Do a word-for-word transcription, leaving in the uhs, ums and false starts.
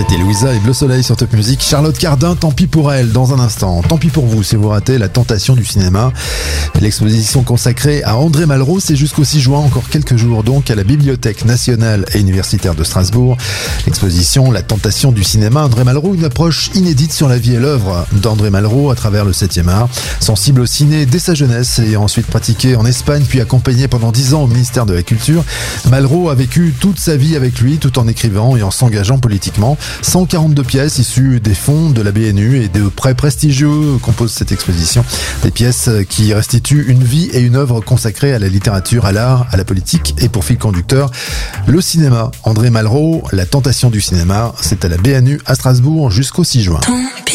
C'était Louisa et Bleu Soleil sur Top Music. Charlotte Cardin, tant pis pour elle, dans un instant. Tant pis pour vous si vous ratez La Tentation du cinéma. L'exposition consacrée à André Malraux, c'est jusqu'au six juin, encore quelques jours donc, à la Bibliothèque nationale et universitaire de Strasbourg. L'exposition La Tentation du cinéma, André Malraux, une approche inédite sur la vie et l'œuvre d'André Malraux à travers le septième art. Sensible au ciné dès sa jeunesse et ensuite pratiqué en Espagne, puis accompagné pendant dix ans au ministère de la Culture, Malraux a vécu toute sa vie avec lui tout en écrivant et en s'engageant politiquement. cent quarante-deux pièces issues des fonds de la B N U et de prêts prestigieux composent cette exposition. Des pièces qui restituent une vie et une œuvre consacrées à la littérature, à l'art, à la politique et pour fil conducteur, le cinéma. André Malraux, La Tentation du cinéma, c'est à la B N U à Strasbourg jusqu'au six juin.